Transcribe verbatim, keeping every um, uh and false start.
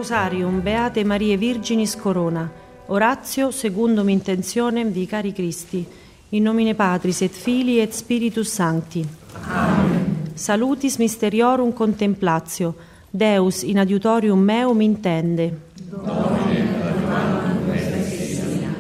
Rosarium Beate Marie Virginis Corona. Oratio secundum intentionem di cari Christi. In nomine Patris et Filii et Spiritus Sancti. Amen. Salutis mysteriorum contemplatio. Deus in adiutorium meum intende.